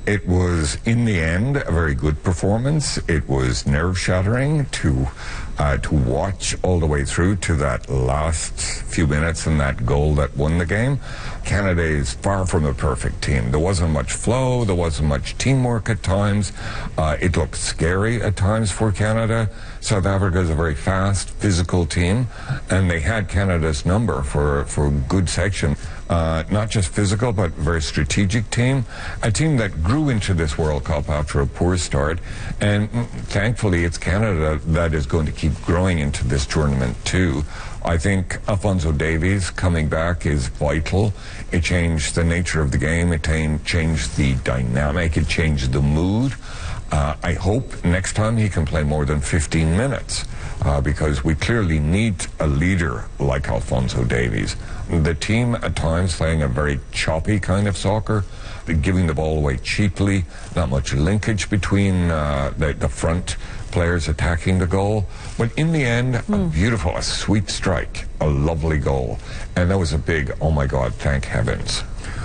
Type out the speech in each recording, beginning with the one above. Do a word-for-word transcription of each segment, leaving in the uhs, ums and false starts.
It was, in the end, a very good performance. It was nerve-shattering to uh, to watch all the way through to that last few minutes and that goal that won the game. Canada is far from a perfect team. There wasn't much flow. There wasn't much teamwork at times. Uh, it looked scary at times for Canada. South Africa is a very fast, physical team, and they had Canada's number for, for a good section. Uh, not just physical, but very strategic team. A team that grew into this World Cup after a poor start. And mm, thankfully, it's Canada that is going to keep growing into this tournament, too. I think Alphonso Davies coming back is vital. It changed the nature of the game. It changed the dynamic. It changed the mood. Uh, I hope next time he can play more than fifteen minutes. Uh, because we clearly need a leader like Alphonso Davies. The team at times playing a very choppy kind of soccer, giving the ball away cheaply, not much linkage between uh, the, the front players attacking the goal. But in the end, mm. a beautiful, a sweet strike, a lovely goal. And that was a big, oh my God, thank heavens.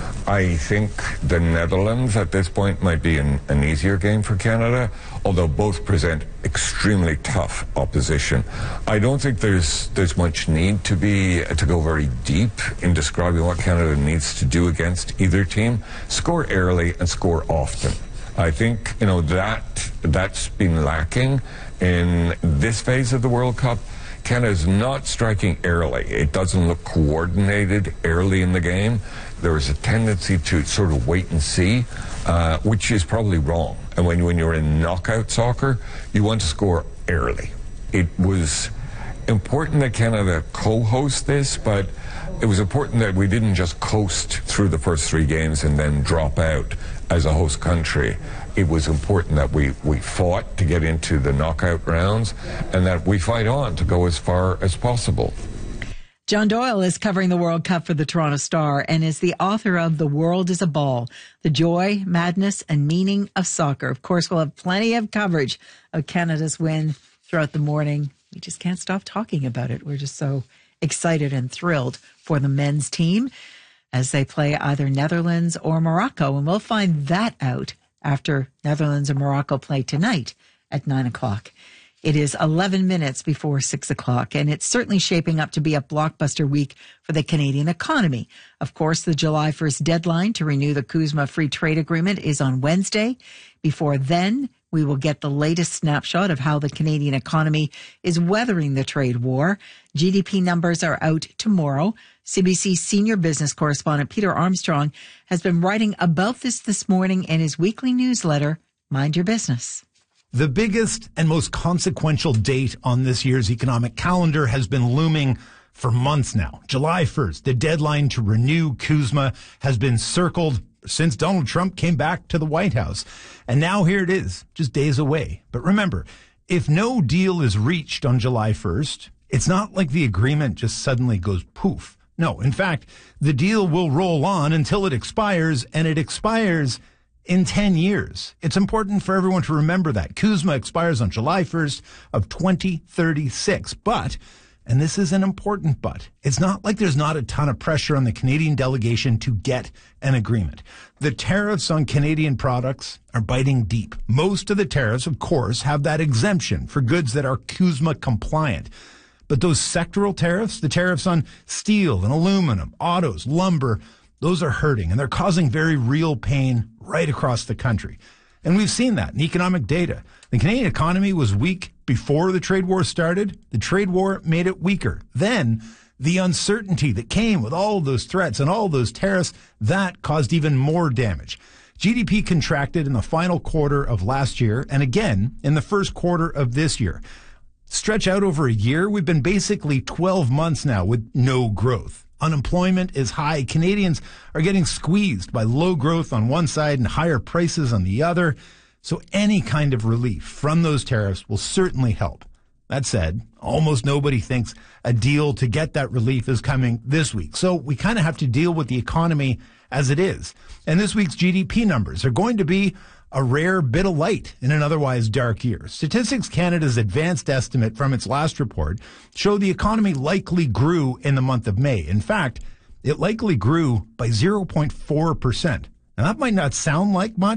I think the Netherlands at this point might be an, an easier game for Canada, although both present extremely tough opposition. I don't think there's there's much need to be to go very deep in describing what Canada needs to do against either team. Score early and score often. I think, you know, that that's been lacking in this phase of the World Cup. Canada's not striking early. It doesn't look coordinated early in the game. There is a tendency to sort of wait and see, uh, which is probably wrong. And when, when you're in knockout soccer, you want to score early. It was important that Canada co-host this, but it was important that we didn't just coast through the first three games and then drop out as a host country. It was important that we, we fought to get into the knockout rounds and that we fight on to go as far as possible. John Doyle is covering the World Cup for the Toronto Star and is the author of The World is a Ball, The Joy, Madness, and Meaning of Soccer. Of course, we'll have plenty of coverage of Canada's win throughout the morning. We just can't stop talking about it. We're just so excited and thrilled for the men's team as they play either Netherlands or Morocco. And we'll find that out after Netherlands and Morocco play tonight at nine o'clock. It is eleven minutes before six o'clock, and it's certainly shaping up to be a blockbuster week for the Canadian economy. Of course, the July first deadline to renew the CUSMA Free Trade Agreement is on Wednesday. Before then, we will get the latest snapshot of how the Canadian economy is weathering the trade war. G D P numbers are out tomorrow. C B C senior business correspondent Peter Armstrong has been writing about this this morning in his weekly newsletter, Mind Your Business. The biggest and most consequential date on this year's economic calendar has been looming for months now. July first, the deadline to renew CUSMA has been circled since Donald Trump came back to the White House. And now here it is, just days away. But remember, if no deal is reached on July first, it's not like the agreement just suddenly goes poof. No, in fact, the deal will roll on until it expires, and it expires in ten years. It's important for everyone to remember that. CUSMA expires on July first of twenty thirty-six. But, and this is an important but, it's not like there's not a ton of pressure on the Canadian delegation to get an agreement. The tariffs on Canadian products are biting deep. Most of the tariffs, of course, have that exemption for goods that are CUSMA compliant. But those sectoral tariffs, the tariffs on steel and aluminum, autos, lumber, those are hurting, and they're causing very real pain right across the country. And we've seen that in economic data. The Canadian economy was weak before the trade war started. The trade war made it weaker. Then the uncertainty that came with all of those threats and all of those tariffs, that caused even more damage. G D P contracted in the final quarter of last year and again in the first quarter of this year. Stretch out over a year, we've been basically twelve months now with no growth. Unemployment is high. Canadians are getting squeezed by low growth on one side and higher prices on the other. So any kind of relief from those tariffs will certainly help. That said, almost nobody thinks a deal to get that relief is coming this week. So we kind of have to deal with the economy as it is. And this week's G D P numbers are going to be a rare bit of light in an otherwise dark year. Statistics Canada's advanced estimate from its last report showed the economy likely grew in the month of May. In fact, it likely grew by zero point four percent. Now, that might not sound like much,